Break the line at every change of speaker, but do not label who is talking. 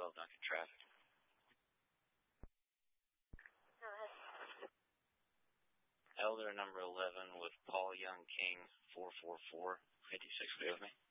L Duncan traffic.
Go ahead.
Elder number 11 with Paul Young King 444. 56, be with me.